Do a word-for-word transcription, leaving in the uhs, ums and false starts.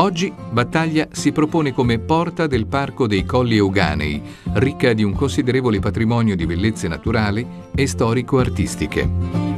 Oggi Battaglia si propone come porta del Parco dei Colli Euganei, ricca di un considerevole patrimonio di bellezze naturali e storico-artistiche.